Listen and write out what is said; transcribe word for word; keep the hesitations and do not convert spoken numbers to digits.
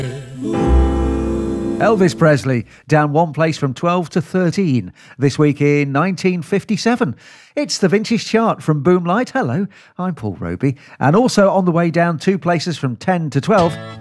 Elvis Presley, down one place from twelve to thirteen, this week in nineteen fifty-seven. It's the Vintage Chart from Boomlight. Hello, I'm Paul Roby. And also on the way down two places from ten to twelve,